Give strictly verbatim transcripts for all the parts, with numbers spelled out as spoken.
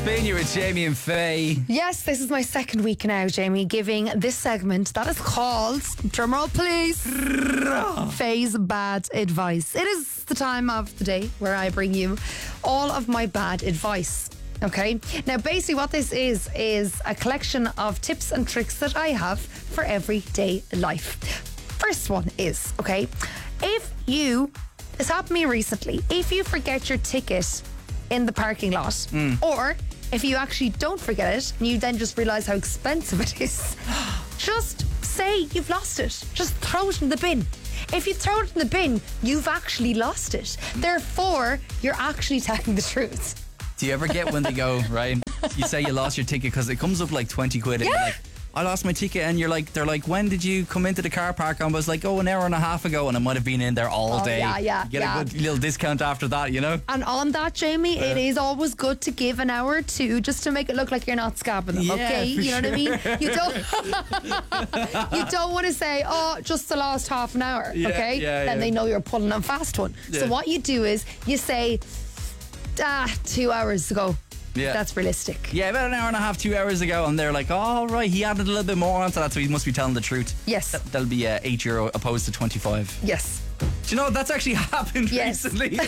Being you with Jamie and Faye. Yes, this is my second week now, Jamie, giving this segment that is called, drumroll please, Faye's Bad Advice. It is the time of the day where I bring you all of my bad advice. Okay, now basically what this is is a collection of tips and tricks that I have for everyday life. First one is, okay, if you, this happened to me recently, if you forget your ticket in the parking lot, mm. or if you actually don't forget it and you then just realise how expensive it is, just say you've lost it. Just throw it in the bin. If you throw it in the bin, you've actually lost it. Therefore, you're actually telling the truth. Do you ever get when they go, right, you say you lost your ticket because it comes up like twenty quid and yeah. you're like, I lost my ticket, and you're like, they're like, when did you come into the car park? And I was like, oh, an hour and a half ago, and I might have been in there all oh, day. Yeah, yeah, you get yeah. a good little discount after that, you know? And on that, Jamie, yeah. it is always good to give an hour or two just to make it look like you're not scabbing them, yeah, okay? You know sure. what I mean? You don't You don't want to say, oh, just the last half an hour, yeah, okay? Yeah, then yeah. they know you're pulling a fast one. Yeah. So what you do is you say, ah, two hours ago. Yeah. That's realistic. Yeah, about an hour and a half, two hours ago, and they're like, oh, right, he added a little bit more onto that, so he must be telling the truth. Yes. That, that'll be uh, eight euro opposed to twenty-five. Yes. Do you know, that's actually happened yes. recently. Did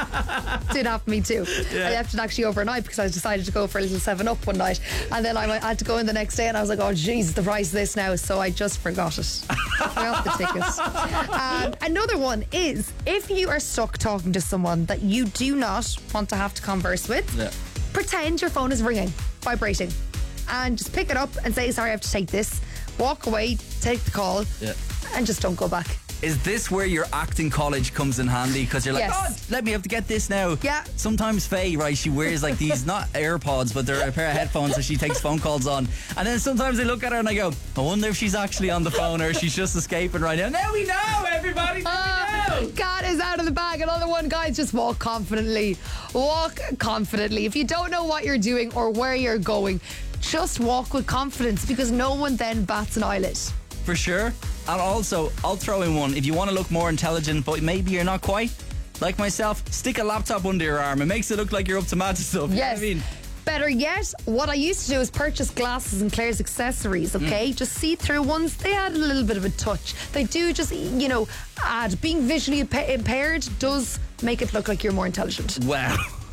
happen to me too. Yeah. I left it actually overnight because I decided to go for a little seven up one night, and then I went, I had to go in the next day, and I was like, oh jeez, the price of this now, so I just forgot it. I forgot the ticket. Um, another one is, if you are stuck talking to someone that you do not want to have to converse with, yeah. pretend your phone is ringing, vibrating, and just pick it up and say, sorry, I have to take this. Walk away, take the call, yeah. and just don't go back. Is this where your acting college comes in handy? Because you're like, yes. oh, let me have to get this now. Yeah. Sometimes Faye, right, she wears like these, not AirPods, but they're a pair of headphones, so she takes phone calls on. And then sometimes I look at her and I go, I wonder if she's actually on the phone or she's just escaping right now. Now we know, everybody. Now uh, we know. Cat is out of the bag. Another one, guys, just walk confidently. Walk confidently. If you don't know what you're doing or where you're going, just walk with confidence, because no one then bats an eyelid. For sure. And also, I'll throw in one. If you want to look more intelligent, but maybe you're not quite, like myself, stick a laptop under your arm. It makes it look like you're up to mad stuff. Yes. You know what I mean? Better yet, what I used to do is purchase glasses and Claire's accessories, okay? Mm. Just see-through ones. They add a little bit of a touch. They do just, you know, add. Being visually impaired does make it look like you're more intelligent. Wow.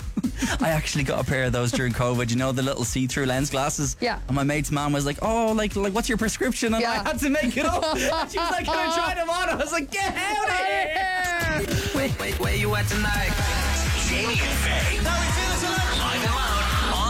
I actually got a pair of those during COVID, you know, the little see-through lens glasses. Yeah. And my mate's mom was like, oh, like, like what's your prescription? And yeah. I had to make it up. And she was like, can I try them on? I was like, get out of here. Wait, wait, where you at tonight? Jamie and Faye.